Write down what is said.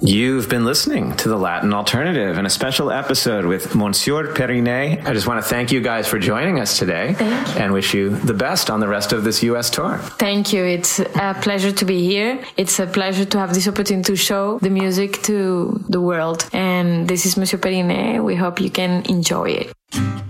You've been listening to The Latin Alternative and a special episode with Monsieur Perinet. I just want to thank you guys for joining us today and wish you the best on the rest of this U.S. tour. Thank you. It's a pleasure to be here. It's a pleasure to have this opportunity to show the music to the world. And this is Monsieur Perinet. We hope you can enjoy it.